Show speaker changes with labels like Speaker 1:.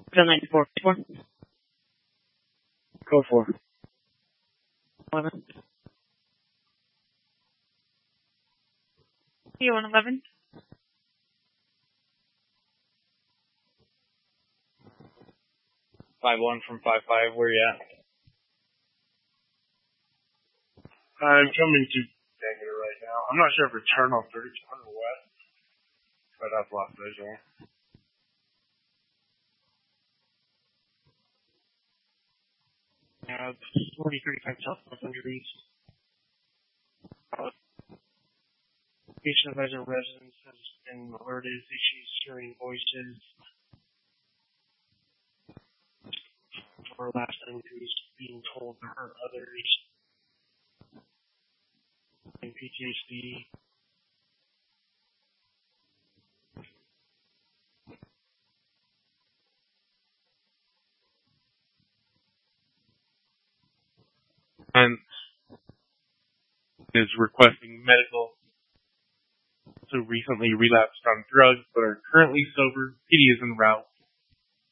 Speaker 1: Bill 94.
Speaker 2: Code 4.
Speaker 1: 11. P111.
Speaker 3: 5-1 from 5-5, where you at?
Speaker 2: I'm coming to Dagger right now. I'm not sure if return on 3200 west, but I've lost visual.
Speaker 1: Yeah, 4035 south, 100 east. Location of resident residents has been alerted of issues hearing voices. Or last time he was being told to hurt others. And PTSD.
Speaker 4: And is requesting medical. Also recently relapsed on drugs, but are currently sober. PD is en route.